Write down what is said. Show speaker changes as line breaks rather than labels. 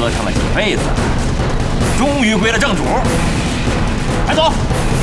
折腾了几辈子，终于归了正主。快走！